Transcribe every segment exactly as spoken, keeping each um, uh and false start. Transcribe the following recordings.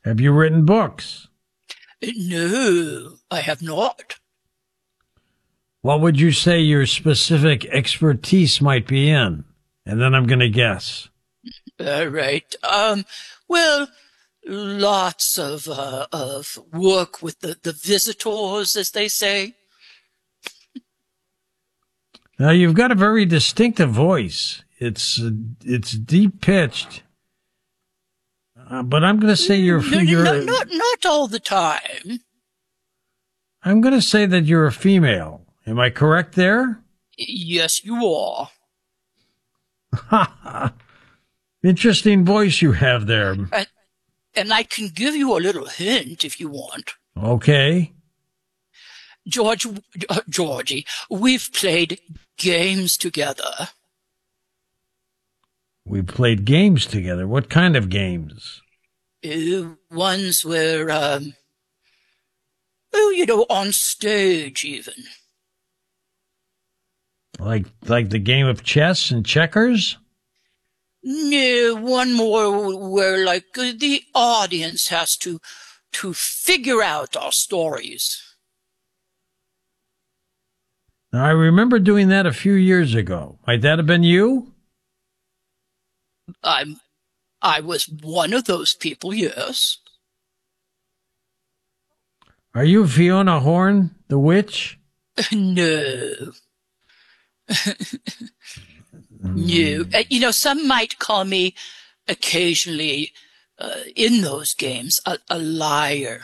Have you written books? No, I have not. What would you say your specific expertise might be in? And then I'm going to guess. All right. Um, well, lots of, uh, of work with the, the visitors, as they say. Now, you've got a very distinctive voice. It's, uh, it's deep pitched. Uh, but I'm going to say you're, no, you're no, not, not all the time. I'm going to say that you're a female. Am I correct there? Yes, you are. Interesting voice you have there. And, and I can give you a little hint if you want. Okay. George, uh, Georgie, we've played games together. We've played games together. What kind of games? Uh, ones where, um, oh, you know, on stage even. Like, like the game of chess and checkers? No, one more where, like, uh, the audience has to, to figure out our stories. Now, I remember doing that a few years ago. Might that have been you? I'm, I was one of those people, yes. Are you Fiona Horn, the witch? No. No. Uh, you know, some might call me occasionally, uh, in those games, a, a liar.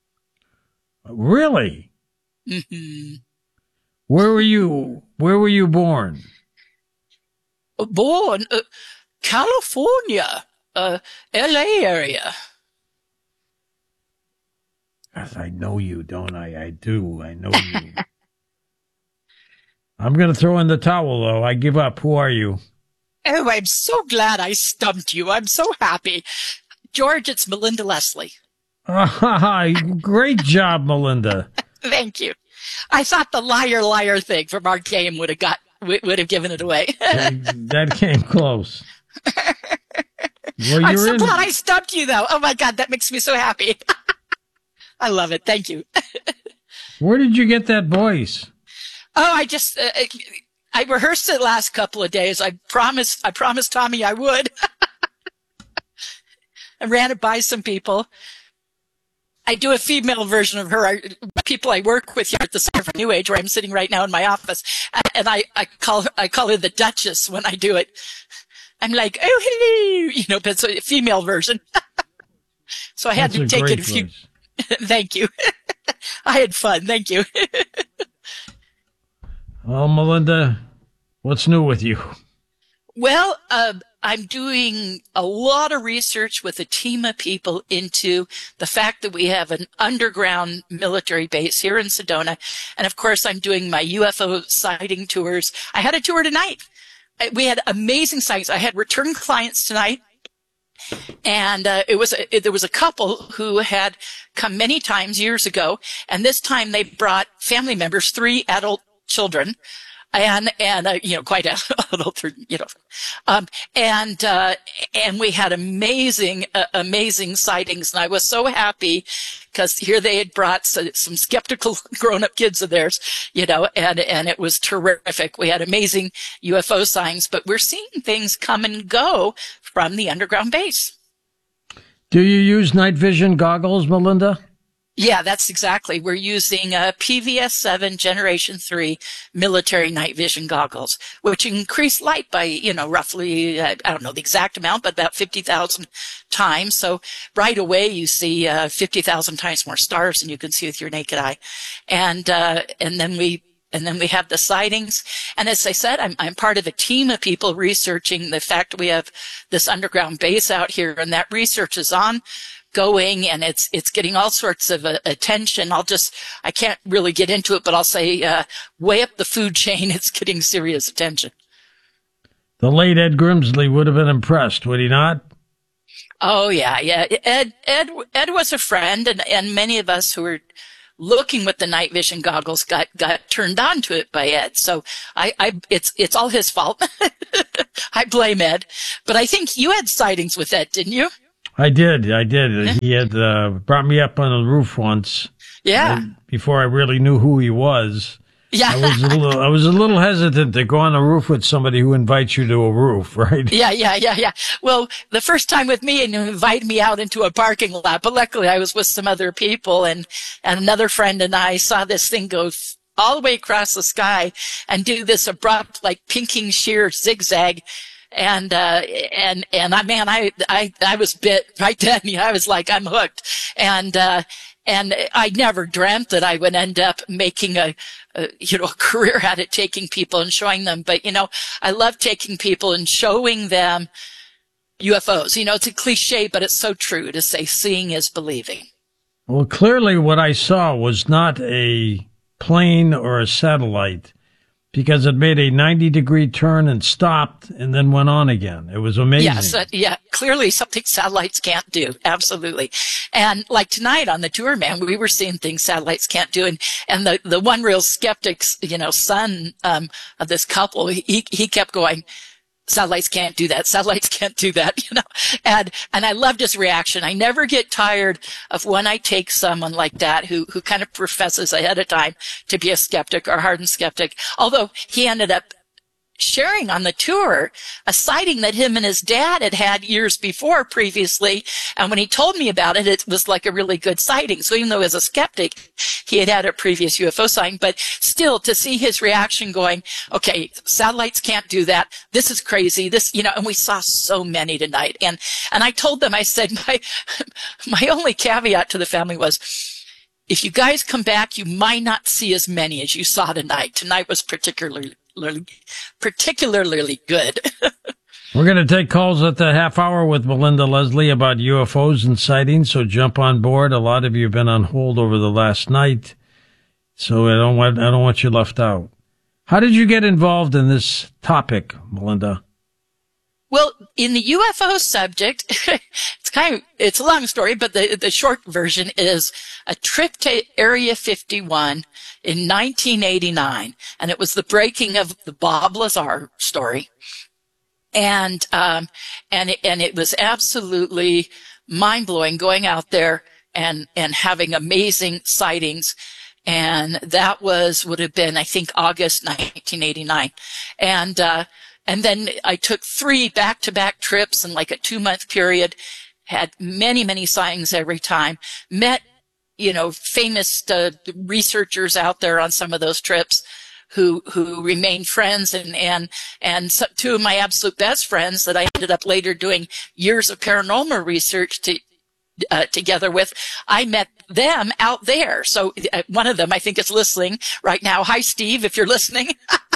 Really? Mm-hmm. Where were you, where were you born? Born, uh, California, uh, L A area. Yes, I know you, don't I? I do. I know you. I'm going to throw in the towel, though. I give up. Who are you? Oh, I'm so glad I stumped you. I'm so happy. George, it's Melinda Leslie. Ah, great job, Melinda. Thank you. I thought the liar, liar thing from our game would have got, would have given it away. That came close. Well, I'm you're so in. glad I stumped you, though. Oh, my God, that makes me so happy. I love it. Thank you. Where did you get that voice? Oh, I just, uh, I rehearsed it last couple of days. I promised, I promised Tommy I would. I ran it by some people. I do a female version of her. I, people I work with here at the Center for New Age, where I'm sitting right now in my office, and I, I call her, I call her the Duchess when I do it. I'm like, oh, hello, you know, but it's a female version. So I had That's to a take great it a few. voice. Thank you. I had fun. Thank you. Well, Melinda, what's new with you? Well, uh, I'm doing a lot of research with a team of people into the fact that we have an underground military base here in Sedona. And of course, I'm doing my U F O sighting tours. I had a tour tonight. We had amazing sightings. I had return clients tonight. And uh, it was a, it, there was a couple who had come many times years ago, and this time they brought family members, three adult children, and and uh, you know, quite adult, you know, um, and uh, and we had amazing uh, amazing sightings, and I was so happy because here they had brought some, some skeptical grown-up kids of theirs, you know, and and it was terrific. We had amazing U F O sightings, but we're seeing things come and go from the underground base. Do you use night vision goggles, Melinda? Yeah, that's exactly. We're using uh, P V S seven Generation three military night vision goggles, which increase light by, you know, roughly, uh, I don't know the exact amount, but about fifty thousand times. So right away you see uh, fifty thousand times more stars than you can see with your naked eye. And uh, and then we And then we have the sightings. And as I said, I'm, I'm part of a team of people researching the fact that we have this underground base out here, and that research is ongoing, and it's, it's getting all sorts of uh, attention. I'll just, I can't really get into it, but I'll say, uh, way up the food chain, it's getting serious attention. The late Ed Grimsley would have been impressed, would he not? Oh, yeah, yeah. Ed, Ed, Ed was a friend, and, and many of us who were looking with the night vision goggles got, got turned on to it by Ed. So I, I, it's, it's all his fault. I blame Ed. But I think you had sightings with Ed, didn't you? I did. I did. He had uh, brought me up on the roof once. Yeah. uh, Before I really knew who he was. Yeah. I was a little, I was a little hesitant to go on a roof with somebody who invites you to a roof, right? Yeah, yeah, yeah, yeah. Well, the first time with me, and you invited me out into a parking lot, but luckily I was with some other people, and, and another friend and I saw this thing go all the way across the sky and do this abrupt, like pinking sheer zigzag. And, uh, and, and I, man, I, I, I was bit right then. Yeah, I was like, I'm hooked. And, uh, and I never dreamt that I would end up making a, a, you know, a career out of taking people and showing them. But, you know, I love taking people and showing them U F Os. You know, it's a cliche, but it's so true to say seeing is believing. Well, clearly what I saw was not a plane or a satellite, because it made a ninety degree turn and stopped and then went on again. It was amazing. Yes, uh, yeah, clearly something satellites can't do. Absolutely. And like tonight on the tour, man, we were seeing things satellites can't do. And, and the, the one real skeptic's, you know, son, um, of this couple, he, he kept going, satellites can't do that. Satellites can't do that, you know, and, and I loved his reaction. I never get tired of when I take someone like that who, who kind of professes ahead of time to be a skeptic or hardened skeptic. Although he ended up sharing on the tour a sighting that him and his dad had had years before previously. And when he told me about it, it was like a really good sighting. So even though as a skeptic, he had had a previous U F O sighting, but still to see his reaction going, okay, satellites can't do that. This is crazy. This, you know, and we saw so many tonight. And, and I told them, I said, my, my only caveat to the family was, if you guys come back, you might not see as many as you saw tonight. Tonight was particularly particularly good. We're going to take calls at the half hour with Melinda Leslie about U F Os and sightings, so jump on board. A lot of you have been on hold over the last night, so I don't want I don't want you left out. How did you get involved in this topic, Melinda? Well, in the U F O subject, it's kind of, it's a long story, but the, the short version is a trip to Area fifty-one in nineteen eighty-nine. And it was the breaking of the Bob Lazar story. And, um, and, it, and it was absolutely mind blowing going out there and, and having amazing sightings. And that was, would have been, I think, August nineteen eighty-nine. And, uh, And then I took three back-to-back trips in like a two-month period, had many, many sightings every time, met, you know, famous uh, researchers out there on some of those trips who, who remained friends, and, and, and so, two of my absolute best friends that I ended up later doing years of paranormal research to, uh, together with, I met them out there. So uh, one of them, I think, is listening right now. Hi, Steve, if you're listening.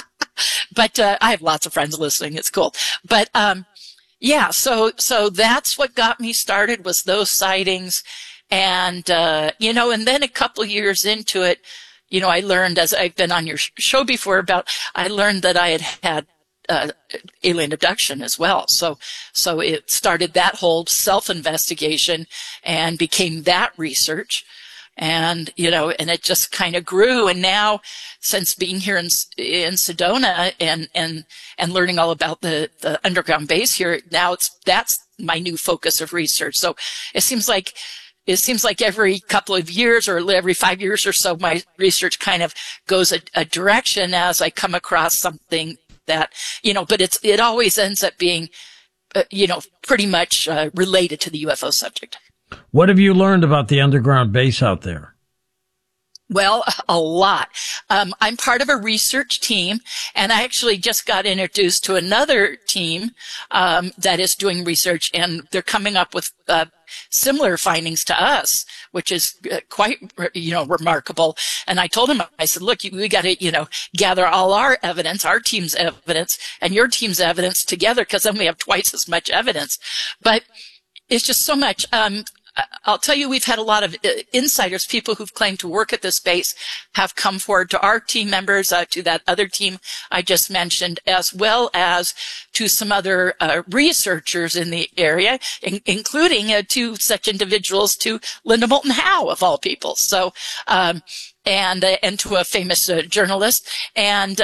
But, uh, I have lots of friends listening. It's cool. But, um, yeah, so, so that's what got me started, was those sightings. And, uh, you know, and then a couple years into it, you know, I learned, as I've been on your show before about, I learned that I had had, uh, alien abduction as well. So, so it started that whole self-investigation and became that research. And, you know, and it just kind of grew. And now, since being here in, in Sedona and, and, and learning all about the, the underground base here, now it's, that's my new focus of research. So it seems like, it seems like every couple of years or every five years or so, my research kind of goes a, a direction as I come across something that, you know, but it's, it always ends up being, uh, you know, pretty much uh, related to the U F O subject. What have you learned about the underground base out there? Well, a lot. Um, I'm part of a research team, and I actually just got introduced to another team um, that is doing research, and they're coming up with uh, similar findings to us, which is uh, quite, you know, remarkable. And I told him, I said, look, we got to, you know, gather all our evidence, our team's evidence, and your team's evidence together, because then we have twice as much evidence. But it's just so much. Um, I'll tell you, we've had a lot of insiders, people who've claimed to work at this base, have come forward to our team members, uh, to that other team I just mentioned, as well as to some other uh, researchers in the area, in, including uh, two such individuals, to Linda Moulton Howe, of all people. So, um, and uh, and to a famous uh, journalist, and uh,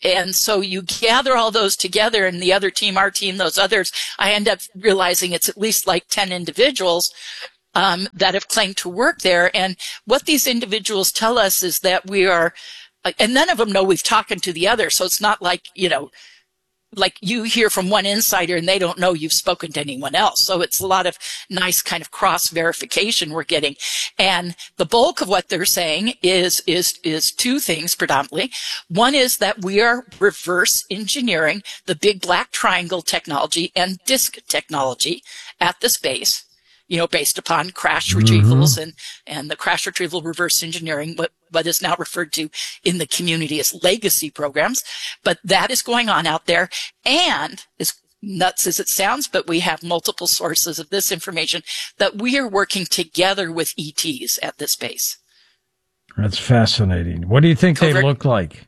and so you gather all those together, and the other team, our team, those others, I end up realizing it's at least like ten individuals um, that have claimed to work there. And what these individuals tell us is that we are, and none of them know we've talked to the other. So it's not like, you know, like you hear from one insider and they don't know you've spoken to anyone else. So it's a lot of nice kind of cross verification we're getting. And the bulk of what they're saying is, is, is two things predominantly. One is that we are reverse engineering the big black triangle technology and disk technology at this base, you know, based upon crash retrievals mm-hmm. and, and the crash retrieval reverse engineering, what, what is now referred to in the community as legacy programs. But that is going on out there. And as nuts as it sounds, but we have multiple sources of this information that we are working together with E Ts at this base. That's fascinating. What do you think Covert- they look like?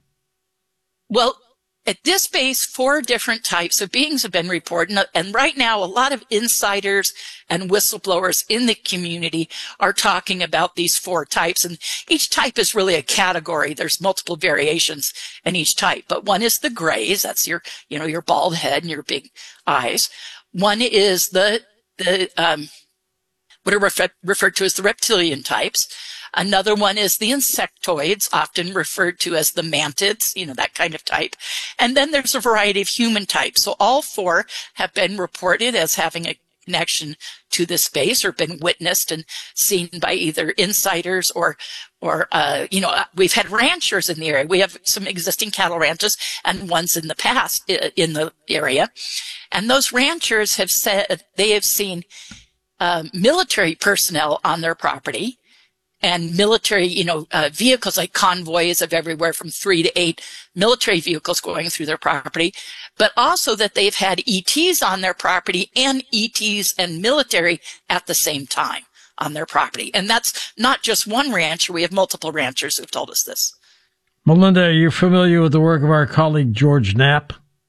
Well, at this base, four different types of beings have been reported. And right now, a lot of insiders and whistleblowers in the community are talking about these four types. And each type is really a category. There's multiple variations in each type. But one is the grays. That's your, you know, your bald head and your big eyes. One is the, the, um, what are refer- referred to as the reptilian types. Another one is the insectoids, often referred to as the mantids, you know, that kind of type. And then there's a variety of human types. So all four have been reported as having a connection to this space or been witnessed and seen by either insiders or, or, uh, you know, we've had ranchers in the area. We have some existing cattle ranches and ones in the past in the area. And those ranchers have said they have seen uh, military personnel on their property. And military, you know, uh, vehicles like convoys of everywhere from three to eight military vehicles going through their property, but also that they've had E Ts on their property and E Ts and military at the same time on their property. And that's not just one rancher. We have multiple ranchers who've told us this. Melinda, are you familiar with the work of our colleague George Knapp?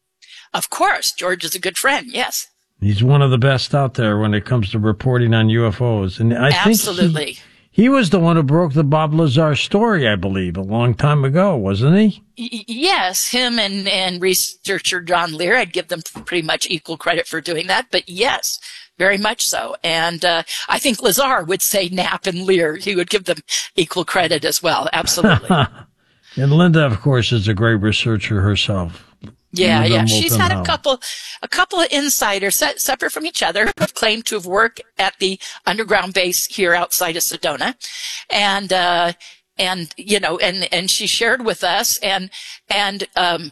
Of course. George is a good friend. Yes. He's one of the best out there when it comes to reporting on U F Os. And I Absolutely. think he, He was the one who broke the Bob Lazar story, I believe, a long time ago, wasn't he? Y- yes, him and, and researcher John Lear. I'd give them pretty much equal credit for doing that, but yes, very much so. And uh, I think Lazar would say Knapp and Lear. He would give them equal credit as well. Absolutely. And Linda, of course, is a great researcher herself. Yeah, yeah. She's had a couple, a couple of insiders set, separate from each other who've claimed to have worked at the underground base here outside of Sedona. And, uh, and, you know, and, and she shared with us and, and, um,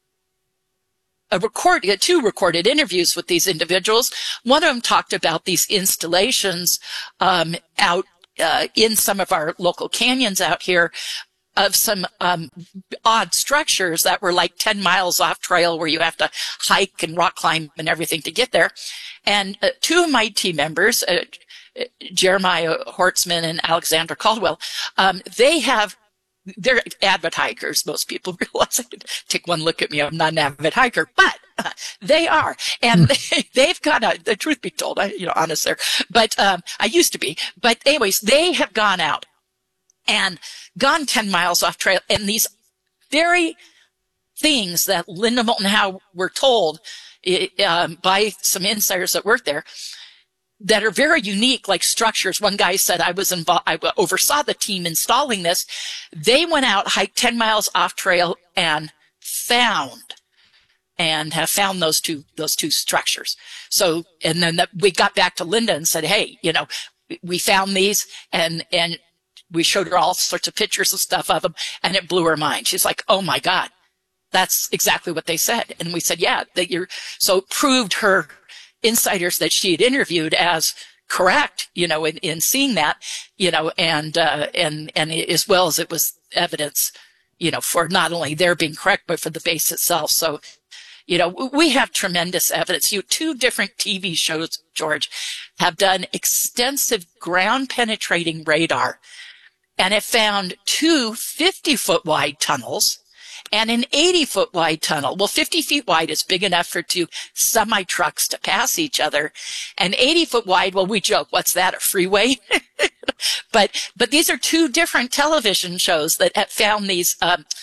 a record, two recorded interviews with these individuals. One of them talked about these installations, um, out, uh, in some of our local canyons out here, of some um, odd structures that were like ten miles off trail where you have to hike and rock climb and everything to get there. And uh, two of my team members, uh, Jeremiah Hortzman and Alexandra Caldwell, um, they have, they're avid hikers. Most people realize, take one look at me, I'm not an avid hiker, but uh, they are. And they, they've got a, the truth be told, I, you know, honest there, but um, I used to be. But anyways, they have gone out and gone ten miles off trail. And these very things that Linda Moulton Howe were told um, by some insiders that work there that are very unique, like structures. One guy said, I was involved, I oversaw the team installing this. They went out, hiked ten miles off trail and found and have found those two, those two structures. So, and then the, we got back to Linda and said, hey, you know, we found these and, and, we showed her all sorts of pictures and stuff of them, and it blew her mind. She's like, oh, my God, that's exactly what they said. And we said, yeah, that you're so it proved her insiders that she had interviewed as correct, you know, in, in seeing that, you know, and, uh, and, and as well as it was evidence, you know, for not only their being correct, but for the base itself. So, you know, we have tremendous evidence. You, two different T V shows, George, have done extensive ground penetrating radar and have found two fifty-foot wide tunnels and an eighty-foot wide tunnel. Well, fifty feet wide is big enough for two semi-trucks to pass each other. And eighty-foot wide, well, we joke, what's that, a freeway? but but these are two different television shows that have found these um,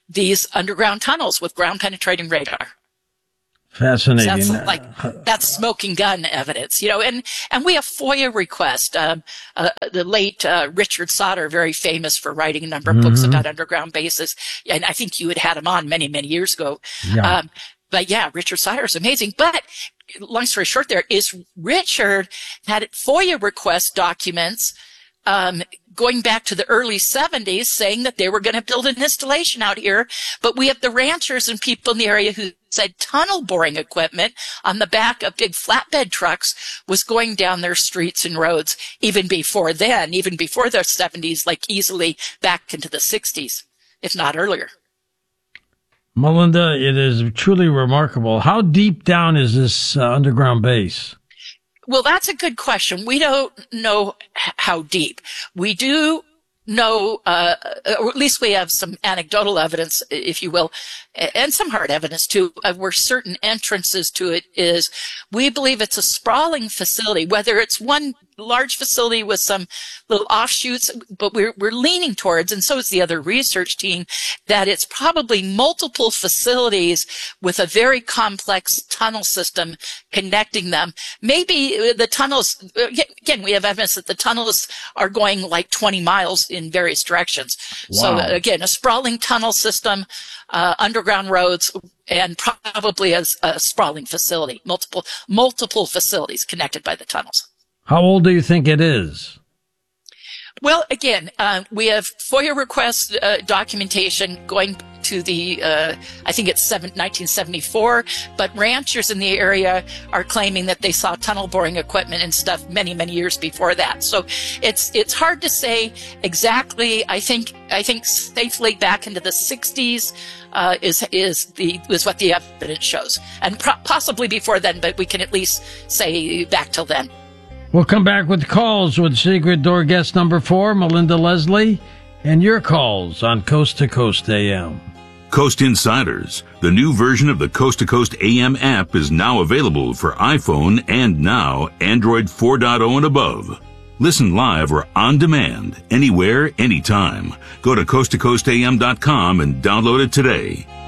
these underground tunnels with ground penetrating radar. Fascinating. So that's like that's smoking gun evidence, you know. And and we have FOIA requests. Um, uh, the late uh, Richard Sauter, very famous for writing a number of mm-hmm. books about underground bases, and I think you had had him on many many years ago. Yeah. Um, but yeah, Richard Sauter is amazing. But long story short, there is Richard had FOIA request documents. Um, going back to the early seventies, saying that they were going to build an installation out here. But we have the ranchers and people in the area who said tunnel boring equipment on the back of big flatbed trucks was going down their streets and roads even before then, even before the seventies, like easily back into the sixties, if not earlier. Melinda, it is truly remarkable. How deep down is this uh, underground base? Well, that's a good question. We don't know how deep. We do know, uh, or at least we have some anecdotal evidence, if you will, and some hard evidence too, of where certain entrances to it is. We believe it's a sprawling facility, whether it's one large facility with some little offshoots, but we're, we're leaning towards, and so is the other research team, that it's probably multiple facilities with a very complex tunnel system connecting them. Maybe the tunnels, again, we have evidence that the tunnels are going like twenty miles in various directions. Wow. So again, a sprawling tunnel system, uh, underground roads, and probably a, a sprawling facility, multiple, multiple facilities connected by the tunnels. How old do you think it is? Well, again, uh, we have FOIA request uh, documentation going to the, uh, I think it's nineteen seventy-four, but ranchers in the area are claiming that they saw tunnel boring equipment and stuff many, many years before that. So it's it's hard to say exactly. I think I think safely back into the sixties uh, is is the is what the evidence shows, and pro- possibly before then, but we can at least say back till then. We'll come back with calls with Secret Door guest number four, Melinda Leslie, and your calls on Coast to Coast A M. Coast Insiders, the new version of the Coast to Coast A M app, is now available for iPhone and now Android four point oh and above. Listen live or on demand, anywhere, anytime. Go to coast to coast a m dot com and download it today.